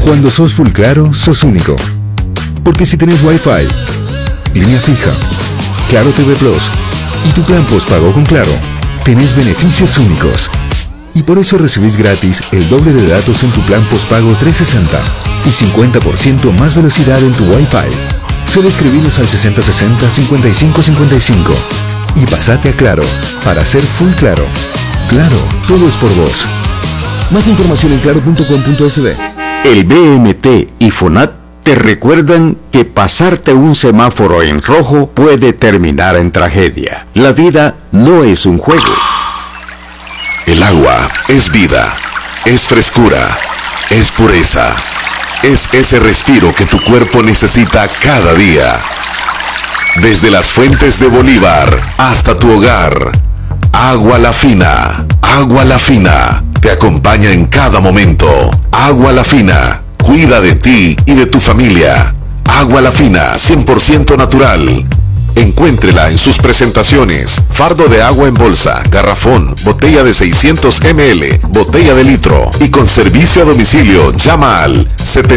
Cuando sos Full Claro, sos único. Porque si tenés Wi-Fi, línea fija, Claro TV Plus y tu plan postpago con Claro, tenés beneficios únicos. Y por eso recibís gratis el doble de datos en tu plan postpago 360 y 50% más velocidad en tu Wi-Fi. Solo escribinos al 6060-5555 y pasate a Claro para ser Full Claro. Claro, todo es por vos. Más información en claro.com.sb. El BMT y FONAT te recuerdan que pasarte un semáforo en rojo puede terminar en tragedia. La vida no es un juego. El agua es vida, es frescura, es pureza, es ese respiro que tu cuerpo necesita cada día. Desde las fuentes de Bolívar hasta tu hogar, Agua La Fina, Agua La Fina, te acompaña en cada momento. Agua La Fina, cuida de ti y de tu familia. Agua La Fina, 100% natural. Encuéntrela en sus presentaciones: fardo de agua en bolsa, garrafón, botella de 600 ml, botella de litro. Y con servicio a domicilio, llama al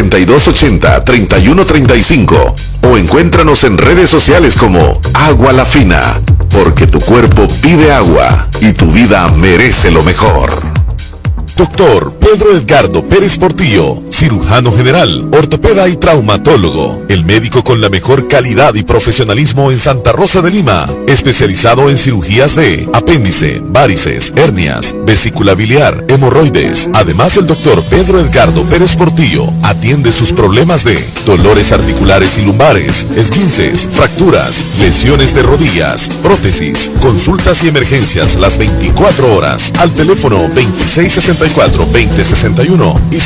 7280-3135 o encuéntranos en redes sociales como Agua La Fina, porque tu cuerpo pide agua y tu vida merece lo mejor. Doctor Pedro Edgardo Pérez Portillo, cirujano general, ortopeda y traumatólogo, el médico con la mejor calidad y profesionalismo en Santa Rosa de Lima, especializado en cirugías de apéndice, varices, hernias, vesícula biliar, hemorroides. Además, el doctor Pedro Edgardo Pérez Portillo atiende sus problemas de dolores articulares y lumbares, esguinces, fracturas, lesiones de rodillas, prótesis, consultas y emergencias las 24 horas al teléfono 2664-2061 y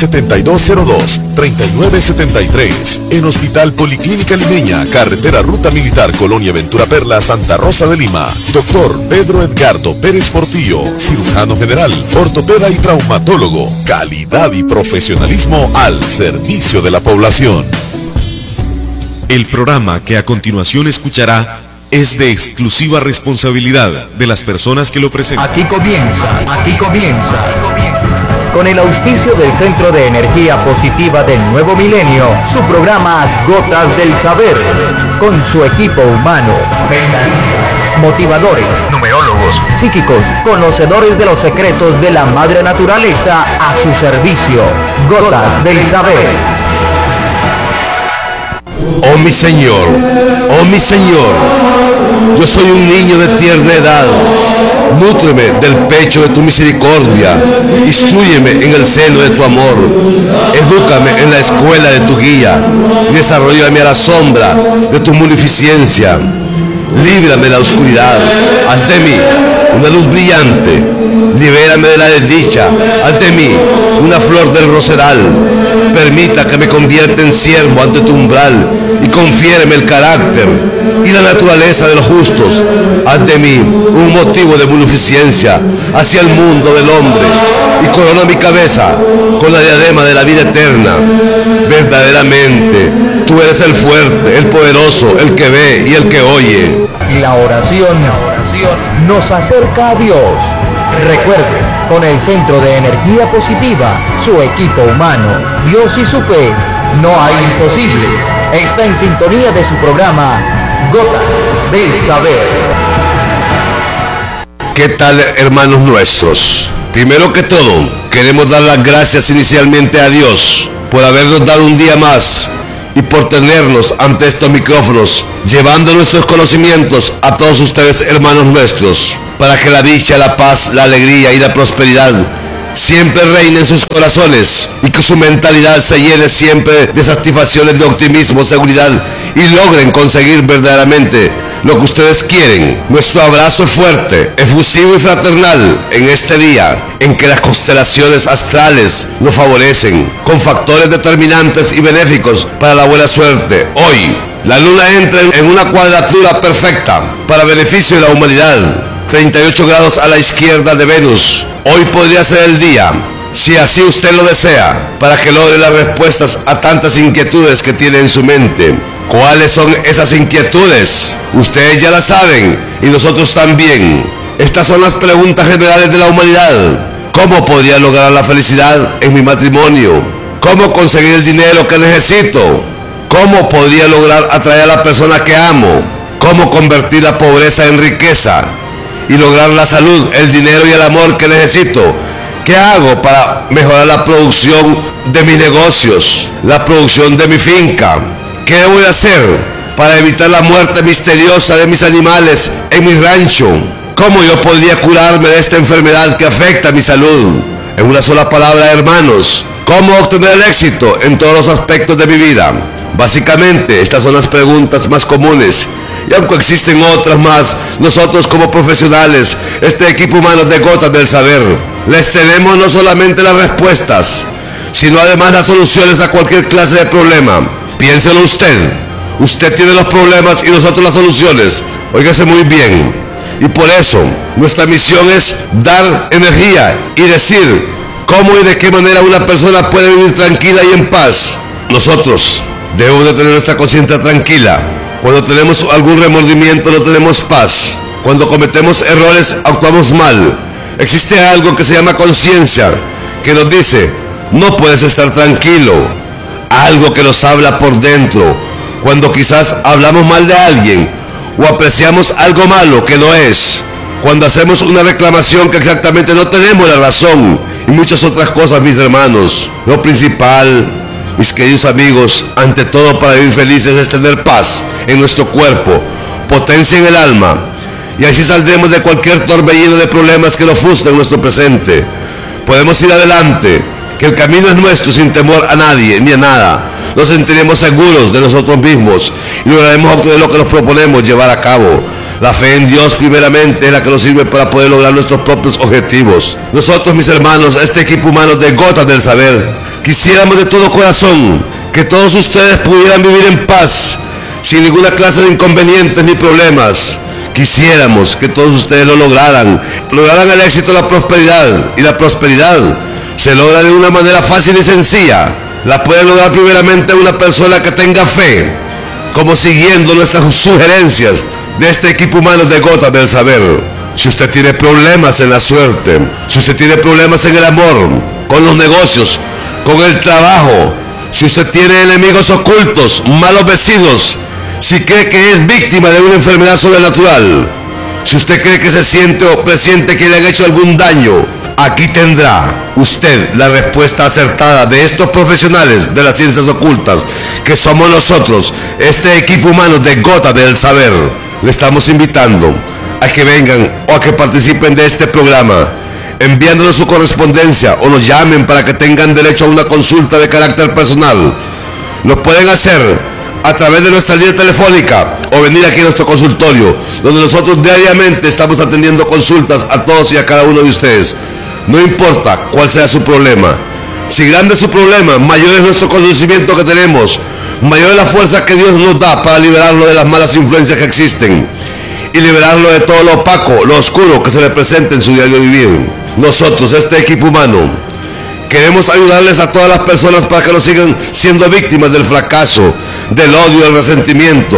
7202-3973. En Hospital Policlínica Limeña, carretera Ruta Militar Colonia Ventura Perla, Santa Rosa de Lima. Doctor Pedro Edgardo Pérez Portillo, cirujano general, ortopeda y traumatólogo. Calidad y profesionalismo al servicio de la población. El programa que a continuación escuchará es de exclusiva responsabilidad de las personas que lo presentan. Aquí comienza, con el auspicio del Centro de Energía Positiva del Nuevo Milenio, su programa Gotas del Saber, con su equipo humano, mentalistas, motivadores, numerólogos, psíquicos, conocedores de los secretos de la madre naturaleza a su servicio. Gotas del Saber. Oh mi Señor, yo soy un niño de tierna edad, nútreme del pecho de tu misericordia, instrúyeme en el seno de tu amor, edúcame en la escuela de tu guía, y desarrollame a la sombra de tu munificencia. Líbrame de la oscuridad, haz de mí una luz brillante, libérame de la desdicha, haz de mí una flor del rosedal. Permita que me convierta en siervo ante tu umbral y confiéreme el carácter y la naturaleza de los justos. Haz de mí un motivo de munificencia hacia el mundo del hombre y corona mi cabeza con la diadema de la vida eterna. Verdaderamente, tú eres el fuerte, el poderoso, el que ve y el que oye. La oración nos acerca a Dios. Recuerde, con el Centro de Energía Positiva, su equipo humano, Dios y su fe, no hay imposibles. Está en sintonía de su programa Gotas del Saber. ¿Qué tal, hermanos nuestros? Primero que todo, queremos dar las gracias inicialmente a Dios por habernos dado un día más y por tenernos ante estos micrófonos, llevando nuestros conocimientos a todos ustedes, hermanos nuestros, para que la dicha, la paz, la alegría y la prosperidad siempre reine en sus corazones y que su mentalidad se llene siempre de satisfacciones de optimismo, seguridad y logren conseguir verdaderamente lo que ustedes quieren. Nuestro abrazo fuerte, efusivo y fraternal en este día en que las constelaciones astrales nos favorecen con factores determinantes y benéficos para la buena suerte. Hoy, la luna entra en una cuadratura perfecta para beneficio de la humanidad, 38 grados a la izquierda de Venus. Hoy podría ser el día, si así usted lo desea, para que logre las respuestas a tantas inquietudes que tiene en su mente. ¿Cuáles son esas inquietudes? Ustedes ya las saben y nosotros también. Estas son las preguntas generales de la humanidad. ¿Cómo podría lograr la felicidad en mi matrimonio? cómo conseguir el dinero que necesito, cómo podría lograr atraer a la persona que amo, cómo convertir la pobreza en riqueza y lograr la salud, el dinero y el amor que necesito. ¿Qué hago para mejorar la producción de mis negocios, la producción de mi finca? ¿Qué voy a hacer para evitar la muerte misteriosa de mis animales en mi rancho? ¿Cómo yo podría curarme de esta enfermedad que afecta a mi salud? En una sola palabra, hermanos, ¿cómo obtener el éxito en todos los aspectos de mi vida? Básicamente, estas son las preguntas más comunes. Y aunque existen otras más, nosotros como profesionales, este equipo humano de Gotas del Saber, les tenemos no solamente las respuestas, sino además las soluciones a cualquier clase de problema. Piénselo usted. Usted tiene los problemas y nosotros las soluciones. Óigase muy bien. Y por eso, nuestra misión es dar energía y decir cómo y de qué manera una persona puede vivir tranquila y en paz. Nosotros debemos de tener nuestra conciencia tranquila. Cuando tenemos algún remordimiento no tenemos paz. Cuando cometemos errores actuamos mal. Existe algo que se llama conciencia, que nos dice, no puedes estar tranquilo. Algo que nos habla por dentro. Cuando quizás hablamos mal de alguien o apreciamos algo malo que no es. Cuando hacemos una reclamación que exactamente no tenemos la razón. Y muchas otras cosas, mis hermanos. Lo principal, mis queridos amigos, ante todo para vivir felices es tener paz en nuestro cuerpo, potencia en el alma, y así saldremos de cualquier torbellino de problemas que nos frustren en nuestro presente. Podemos ir adelante, que el camino es nuestro sin temor a nadie ni a nada. Nos sentiremos seguros de nosotros mismos y lograremos obtener lo que nos proponemos llevar a cabo. La fe en Dios primeramente es la que nos sirve para poder lograr nuestros propios objetivos. Nosotros, mis hermanos, este equipo humano de Gotas del Saber, quisiéramos de todo corazón que todos ustedes pudieran vivir en paz, sin ninguna clase de inconvenientes ni problemas. Quisiéramos que todos ustedes lo lograran el éxito, la prosperidad, y la prosperidad se logra de una manera fácil y sencilla. La puede lograr primeramente una persona que tenga fe, como siguiendo nuestras sugerencias de este equipo humano de Gotas del Saber. Si usted tiene problemas en la suerte, si usted tiene problemas en el amor, con los negocios, con el trabajo, si usted tiene enemigos ocultos, malos vecinos, si cree que es víctima de una enfermedad sobrenatural, si usted cree que se siente o presiente que le han hecho algún daño, aquí tendrá usted la respuesta acertada de estos profesionales de las ciencias ocultas, que somos nosotros, este equipo humano de Gotas del Saber. Le estamos invitando a que vengan o a que participen de este programa, enviándonos su correspondencia o nos llamen para que tengan derecho a una consulta de carácter personal. Lo pueden hacer a través de nuestra línea telefónica o venir aquí a nuestro consultorio, donde nosotros diariamente estamos atendiendo consultas a todos y a cada uno de ustedes. No importa cuál sea su problema. Si grande es su problema, mayor es nuestro conocimiento que tenemos, mayor es la fuerza que Dios nos da para liberarlo de las malas influencias que existen y liberarlo de todo lo opaco, lo oscuro que se le presenta en su diario vivir. Nosotros, este equipo humano, queremos ayudarles a todas las personas para que no sigan siendo víctimas del fracaso, del odio, del resentimiento.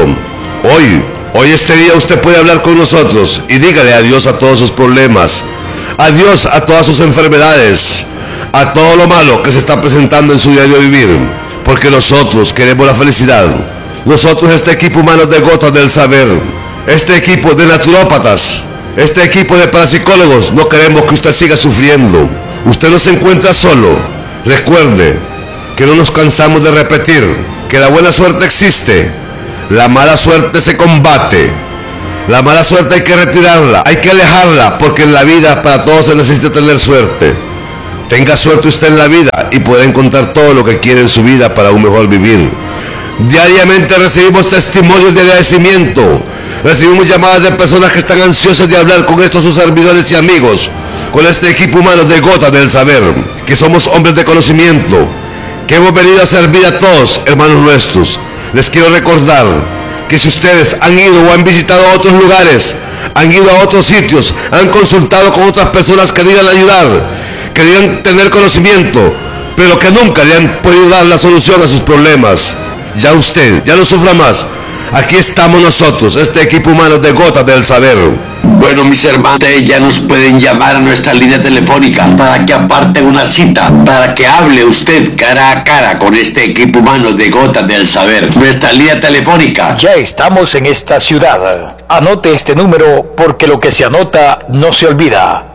Hoy este día usted puede hablar con nosotros y dígale adiós a todos sus problemas, adiós a todas sus enfermedades, a todo lo malo que se está presentando en su diario vivir, porque nosotros queremos la felicidad. Nosotros, este equipo humano de Gotas del Saber, este equipo de naturópatas, este equipo de parapsicólogos, no queremos que usted siga sufriendo. Usted no se encuentra solo. Recuerde que no nos cansamos de repetir que la buena suerte existe, la mala suerte se combate. La mala suerte hay que retirarla, hay que alejarla, porque en la vida para todos se necesita tener suerte. Tenga suerte usted en la vida y puede encontrar todo lo que quiere en su vida para un mejor vivir. Diariamente recibimos testimonios de agradecimiento, recibimos llamadas de personas que están ansiosas de hablar con estos sus servidores y amigos, con este equipo humano de Gotas del Saber, que somos hombres de conocimiento, que hemos venido a servir a todos, hermanos nuestros. Les quiero recordar que si ustedes han ido o han visitado otros lugares, han ido a otros sitios, han consultado con otras personas que querían ayudar, querían tener conocimiento, pero que nunca le han podido dar la solución a sus problemas, ya usted, ya no sufra más. Aquí estamos nosotros, este equipo humano de Gotas del Saber. Bueno, mis hermanos, ustedes ya nos pueden llamar a nuestra línea telefónica para que aparten una cita, para que hable usted cara a cara con este equipo humano de Gotas del Saber. Nuestra línea telefónica. Ya estamos en esta ciudad. Anote este número porque lo que se anota no se olvida.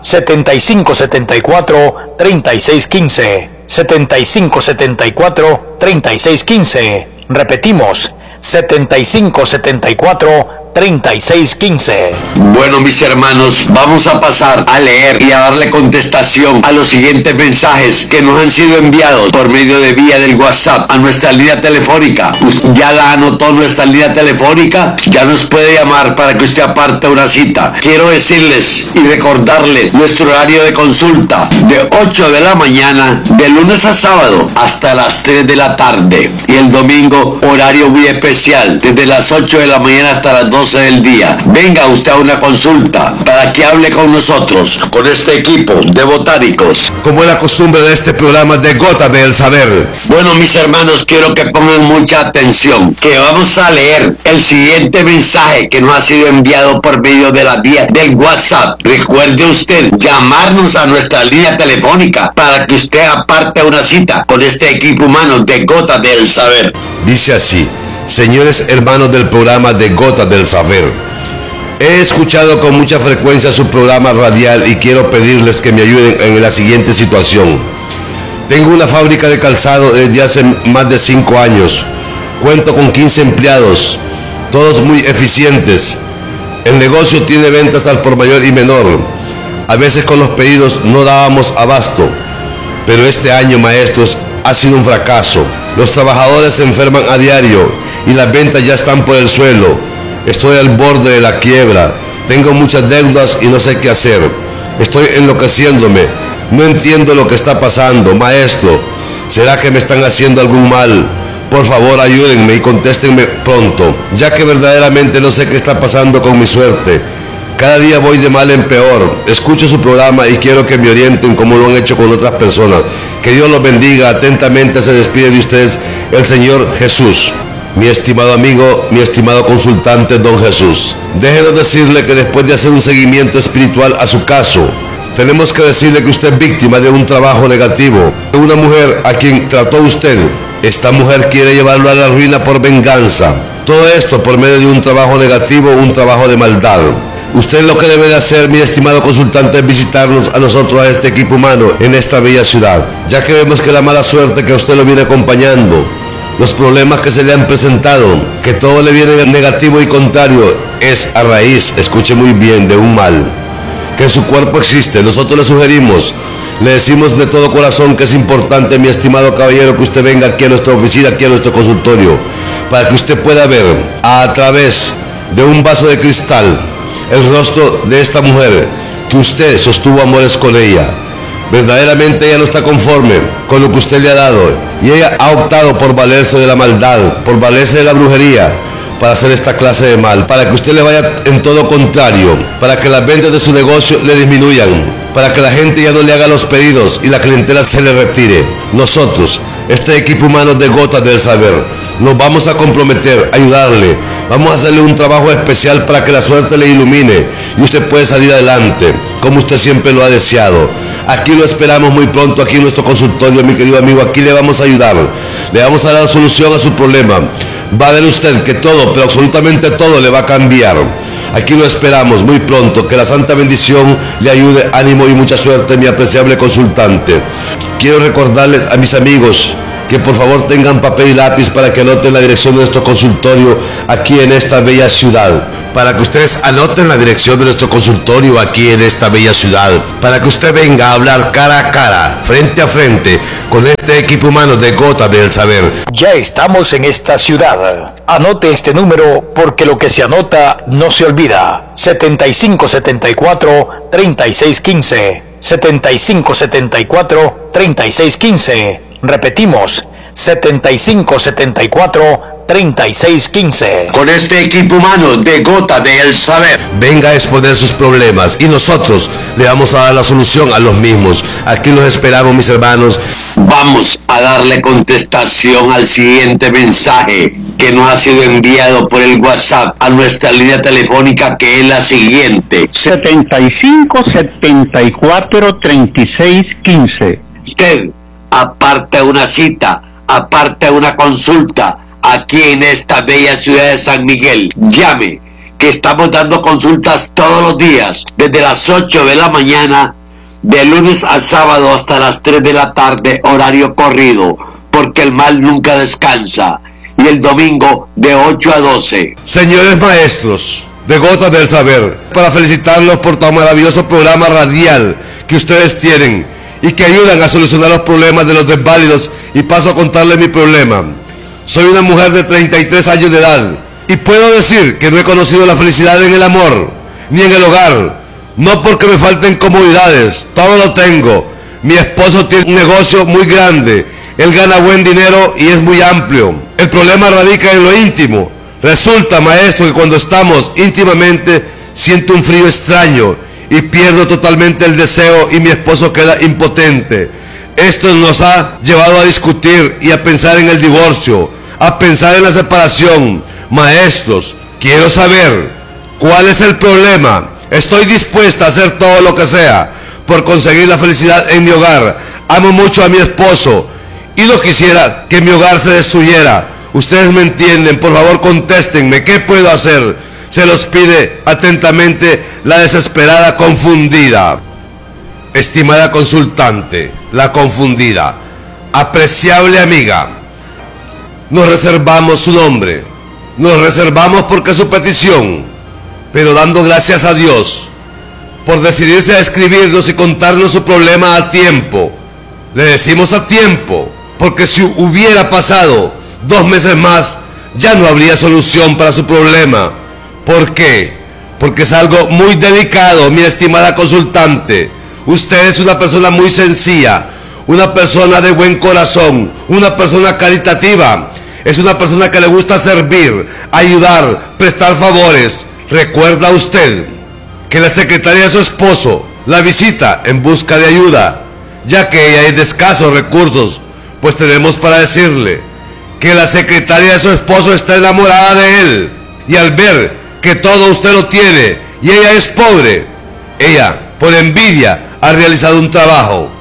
7574-3615. 7574-3615. Repetimos. 7574-3615. Bueno, mis hermanos, vamos a pasar a leer y a darle contestación a los siguientes mensajes que nos han sido enviados por medio de vía del WhatsApp a nuestra línea telefónica. Ya la anotó nuestra línea telefónica, ya nos puede llamar para que usted aparte una cita. Quiero decirles y recordarles nuestro horario de consulta de 8 de la mañana, de lunes a sábado, hasta las 3 de la tarde. Y el domingo, horario muy especial, desde las 8 de la mañana hasta las 12 del día. Venga usted a una consulta para que hable con nosotros, con este equipo de botánicos. Como es la costumbre de este programa de Gotas del Saber. Bueno, mis hermanos, quiero que pongan mucha atención, que vamos a leer el siguiente mensaje que nos ha sido enviado por medio de la vía del WhatsApp. Recuerde usted llamarnos a nuestra línea telefónica para que usted aparte una cita con este equipo humano de Gotas del Saber. Dice así: señores hermanos del programa de Gotas del Saber, he escuchado con mucha frecuencia su programa radial y quiero pedirles que me ayuden en la siguiente situación. Tengo una fábrica de calzado desde hace más de 5 años. Cuento con 15 empleados, todos muy eficientes. El negocio tiene ventas al por mayor y menor. A veces con los pedidos no dábamos abasto, pero este año, maestros, ha sido un fracaso. Los trabajadores se enferman a diario y las ventas ya están por el suelo. Estoy al borde de la quiebra. Tengo muchas deudas y no sé qué hacer. Estoy enloqueciéndome. No entiendo lo que está pasando, maestro. ¿Será que me están haciendo algún mal? Por favor, ayúdenme y contéstenme pronto, ya que verdaderamente no sé qué está pasando con mi suerte. Cada día voy de mal en peor. Escucho su programa y quiero que me orienten como lo han hecho con otras personas. Que Dios los bendiga. Atentamente se despide de ustedes el Señor Jesús. Mi estimado amigo, mi estimado consultante, don Jesús. Déjenos decirle que después de hacer un seguimiento espiritual a su caso, tenemos que decirle que usted es víctima de un trabajo negativo, de una mujer a quien trató usted. Esta mujer quiere llevarlo a la ruina por venganza. Todo esto por medio de un trabajo negativo, un trabajo de maldad. Usted lo que debe de hacer, mi estimado consultante, es visitarnos a nosotros, a este equipo humano, en esta bella ciudad, ya que vemos que la mala suerte que a usted lo viene acompañando, los problemas que se le han presentado, que todo le viene negativo y contrario, es a raíz, escuche muy bien, de un mal, que en su cuerpo existe. Nosotros le sugerimos, le decimos de todo corazón que es importante, mi estimado caballero, que usted venga aquí a nuestra oficina, aquí a nuestro consultorio, para que usted pueda ver a través de un vaso de cristal el rostro de esta mujer, que usted sostuvo amores con ella. Verdaderamente ella no está conforme con lo que usted le ha dado, y ella ha optado por valerse de la maldad, por valerse de la brujería, para hacer esta clase de mal, para que usted le vaya en todo contrario, para que las ventas de su negocio le disminuyan, para que la gente ya no le haga los pedidos y la clientela se le retire. Nosotros, este equipo humano de Gotas del Saber, nos vamos a comprometer a ayudarle. Vamos a hacerle un trabajo especial para que la suerte le ilumine y usted puede salir adelante, como usted siempre lo ha deseado. Aquí lo esperamos muy pronto, aquí en nuestro consultorio, mi querido amigo. Aquí le vamos a ayudar, le vamos a dar solución a su problema. Va a ver usted que todo, pero absolutamente todo le va a cambiar. Aquí lo esperamos muy pronto. Que la santa bendición le ayude, ánimo y mucha suerte, mi apreciable consultante. Quiero recordarles a mis amigos que por favor tengan papel y lápiz para que anoten la dirección de nuestro consultorio aquí en esta bella ciudad. Para que ustedes anoten la dirección de nuestro consultorio aquí en esta bella ciudad. Para que usted venga a hablar cara a cara, frente a frente, con este equipo humano de Gotas del Saber. Ya estamos en esta ciudad. Anote este número porque lo que se anota no se olvida. 7574-3615. 7574-3615. Repetimos, 7574-3615. Con este equipo humano de Gotas del Saber. Venga a exponer sus problemas y nosotros le vamos a dar la solución a los mismos. Aquí los esperamos, mis hermanos. Vamos a darle contestación al siguiente mensaje que nos ha sido enviado por el WhatsApp a nuestra línea telefónica, que es la siguiente: 75 74 36 15. Usted, aparte de una cita, aparte de una consulta, aquí en esta bella ciudad de San Miguel, llame, que estamos dando consultas todos los días, desde las 8 de la mañana, de lunes a sábado hasta las 3 de la tarde, horario corrido, porque el mal nunca descansa, y el domingo de 8 a 12. Señores maestros de Gotas del Saber, para felicitarlos por tan maravilloso programa radial que ustedes tienen y que ayudan a solucionar los problemas de los desválidos, y paso a contarles mi problema. Soy una mujer de 33 años de edad y puedo decir que no he conocido la felicidad en el amor ni en el hogar, no porque me falten comodidades, todo lo tengo. Mi esposo tiene un negocio muy grande, él gana buen dinero y es muy amplio. El problema radica en lo íntimo. Resulta, maestro, que cuando estamos íntimamente siento un frío extraño y pierdo totalmente el deseo, y mi esposo queda impotente. Esto nos ha llevado a discutir y a pensar en el divorcio, a pensar en la separación. Maestros, quiero saber cuál es el problema. Estoy dispuesta a hacer todo lo que sea por conseguir la felicidad en mi hogar. Amo mucho a mi esposo y no quisiera que mi hogar se destruyera. Ustedes me entienden, por favor contéstenme, ¿qué puedo hacer? Se los pide atentamente la desesperada confundida. Estimada consultante, la confundida, apreciable amiga, nos reservamos su nombre, nos reservamos porque es su petición, pero dando gracias a Dios por decidirse a escribirnos y contarnos su problema a tiempo. Le decimos a tiempo, porque si hubiera pasado 2 meses más, ya no habría solución para su problema. ¿Por qué? Porque es algo muy delicado, mi estimada consultante. Usted es una persona muy sencilla, una persona de buen corazón, una persona caritativa. Es una persona que le gusta servir, ayudar, prestar favores. ¿Recuerda usted que la secretaria de su esposo la visita en busca de ayuda, ya que ella es de escasos recursos? Pues tenemos para decirle que la secretaria de su esposo está enamorada de él, y al ver que todo usted lo tiene y ella es pobre, ella, por envidia, ha realizado un trabajo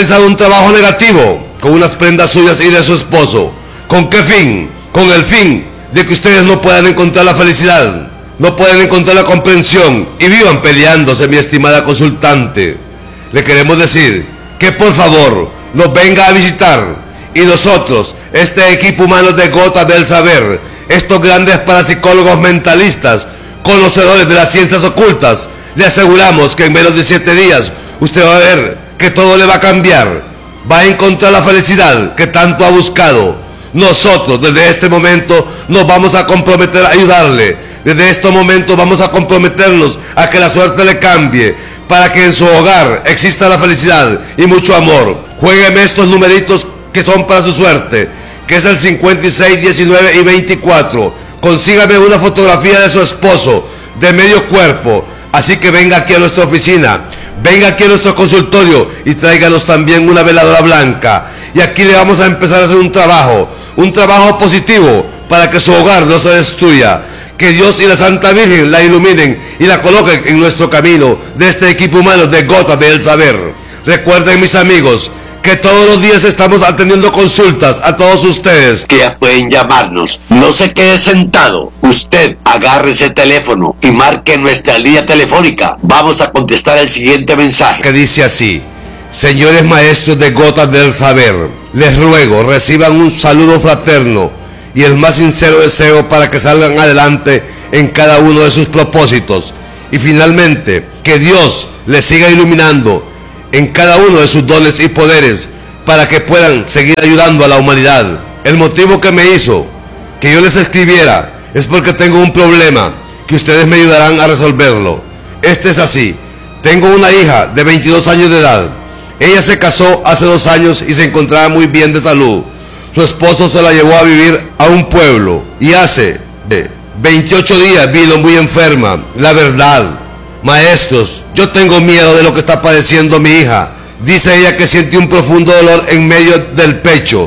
negativo con unas prendas suyas y de su esposo. ¿Con qué fin? Con el fin de que ustedes no puedan encontrar la felicidad, no pueden encontrar la comprensión y vivan peleándose, mi estimada consultante. Le queremos decir que por favor nos venga a visitar, y nosotros, este equipo humano de Gotas del Saber, estos grandes parapsicólogos mentalistas, conocedores de las ciencias ocultas, le aseguramos que en menos de 7 días usted va a ver que todo le va a cambiar, va a encontrar la felicidad que tanto ha buscado. Nosotros desde este momento nos vamos a comprometer a ayudarle. Desde este momento vamos a comprometernos a que la suerte le cambie, para que en su hogar exista la felicidad y mucho amor. Juégueme estos numeritos que son para su suerte, que es el 56, 19 y 24. Consígame una fotografía de su esposo de medio cuerpo, así que venga aquí a nuestra oficina, venga aquí a nuestro consultorio y tráiganos también una veladora blanca. Y aquí le vamos a empezar a hacer un trabajo positivo para que su hogar no se destruya. Que Dios y la Santa Virgen la iluminen y la coloquen en nuestro camino de este equipo humano de Gotas del Saber. Recuerden, mis amigos, que todos los días estamos atendiendo consultas a todos ustedes. Que ya pueden llamarnos. No se quede sentado. Usted agarre ese teléfono y marque nuestra línea telefónica. Vamos a contestar el siguiente mensaje, que dice así: señores maestros de Gotas del Saber, les ruego reciban un saludo fraterno y el más sincero deseo para que salgan adelante en cada uno de sus propósitos, y finalmente que Dios les siga iluminando en cada uno de sus dones y poderes para que puedan seguir ayudando a la humanidad. El motivo que me hizo que yo les escribiera es porque tengo un problema que ustedes me ayudarán a resolverlo. Este es así: tengo una hija de 22 años de edad. Ella se casó hace 2 años y se encontraba muy bien de salud. Su esposo se la llevó a vivir a un pueblo y hace 28 días vino muy enferma. La verdad, maestros, yo tengo miedo de lo que está padeciendo mi hija. Dice ella que siente un profundo dolor en medio del pecho.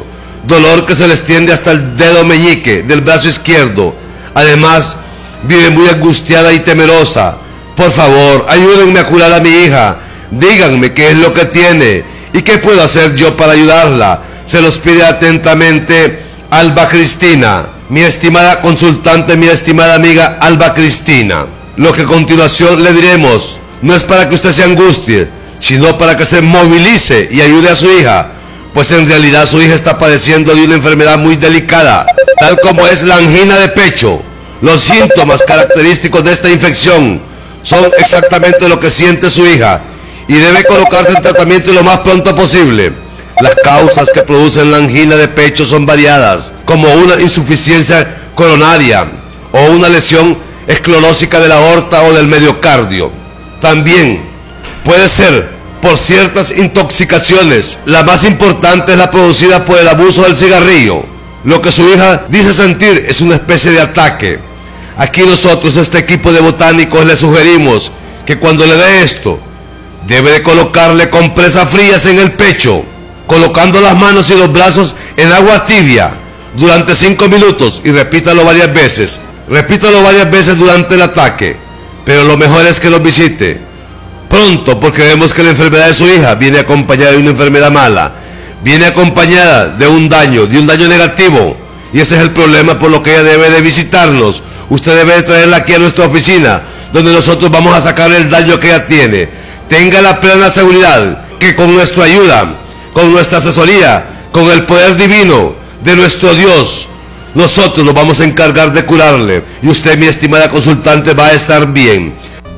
dolor que se le extiende hasta el dedo meñique del brazo izquierdo. Además, vive muy angustiada y temerosa. Por favor, ayúdenme a curar a mi hija. Díganme qué es lo que tiene y qué puedo hacer yo para ayudarla. Se los pide atentamente Alba Cristina. Mi estimada consultante, mi estimada amiga Alba Cristina. Lo que a continuación le diremos no es para que usted se angustie, sino para que se movilice y ayude a su hija, pues en realidad su hija está padeciendo de una enfermedad muy delicada, tal como es la angina de pecho. Los síntomas característicos de esta infección son exactamente lo que siente su hija y debe colocarse en tratamiento lo más pronto posible. Las causas que producen la angina de pecho son variadas, como una insuficiencia coronaria o una lesión esclerósica de la aorta o del miocardio. También puede ser por ciertas intoxicaciones. La más importante es la producida por el abuso del cigarrillo. Lo que su hija dice sentir es una especie de ataque. Aquí nosotros, este equipo de botánicos, le sugerimos que cuando le dé esto, debe de colocarle compresas frías en el pecho, colocando las manos y los brazos en agua tibia durante 5 minutos y repítalo varias veces. Repítalo varias veces durante el ataque, pero lo mejor es que los visite pronto, porque vemos que la enfermedad de su hija viene acompañada de una enfermedad mala, viene acompañada de un daño negativo, y ese es el problema por lo que ella debe de visitarnos. Usted debe de traerla aquí a nuestra oficina, donde nosotros vamos a sacar el daño que ella tiene. Tenga la plena seguridad que con nuestra ayuda, con nuestra asesoría, con el poder divino de nuestro Dios, nosotros nos vamos a encargar de curarle, y usted, mi estimada consultante, va a estar bien.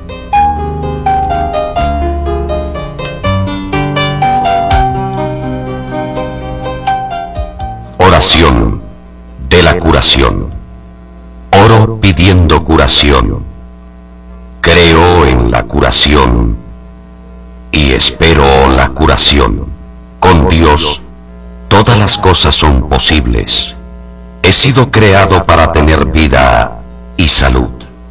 Oración de la curación. Oro pidiendo curación. Creo en la curación y espero la curación. Con Dios todas las cosas son posibles. He sido creado para tener vida y salud.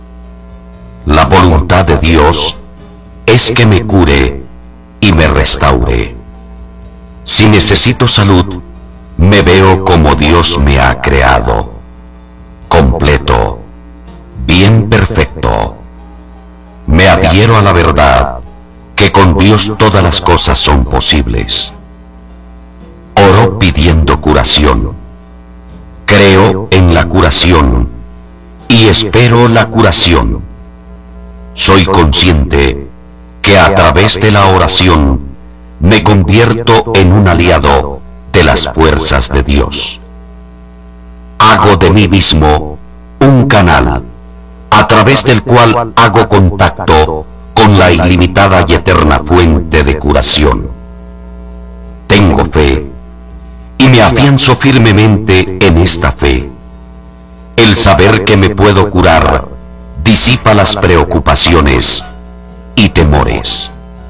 La voluntad de Dios es que me cure y me restaure. Si necesito salud, me veo como Dios me ha creado, completo, bien perfecto. Me adhiero a la verdad, que con Dios todas las cosas son posibles. Oro pidiendo curación. Creo en la curación y espero la curación. Soy consciente que a través de la oración me convierto en un aliado de las fuerzas de Dios. Hago de mí mismo un canal a través del cual hago contacto con la ilimitada y eterna fuente de curación. Tengo fe y me afianzo firmemente en esta fe. El saber que me puedo curar disipa las preocupaciones y temores.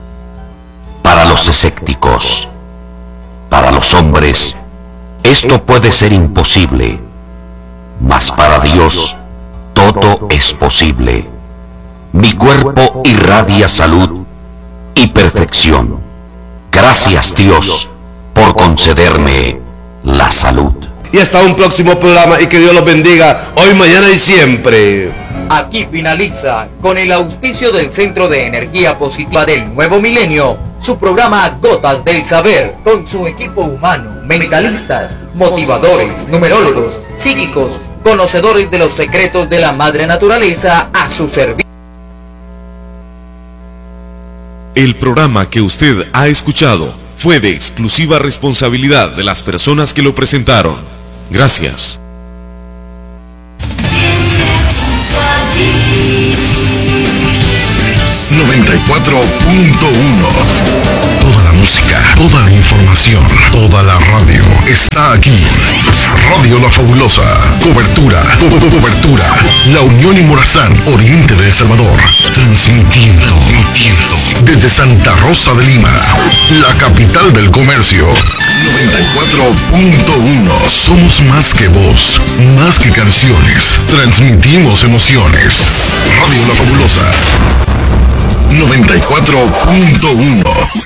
Para los escépticos, para los hombres, esto puede ser imposible, mas para Dios todo es posible. Mi cuerpo irradia salud y perfección. Gracias, Dios, por concederme la salud. Y hasta un próximo programa, y que Dios los bendiga hoy, mañana y siempre. Aquí finaliza, con el auspicio del Centro de Energía Positiva del Nuevo Milenio, su programa Gotas del Saber, con su equipo humano, mentalistas, motivadores, numerólogos, psíquicos, conocedores de los secretos de la madre naturaleza, a su servicio. El programa que usted ha escuchado fue de exclusiva responsabilidad de las personas que lo presentaron. Gracias. Toda la música, toda la información, toda la radio está aquí. Radio La Fabulosa. Cobertura. La Unión y Morazán, oriente de El Salvador. Transmitiendo desde Santa Rosa de Lima, la capital del comercio. 94.1. Somos más que voz, más que canciones. Transmitimos emociones. Radio La Fabulosa. 94.1.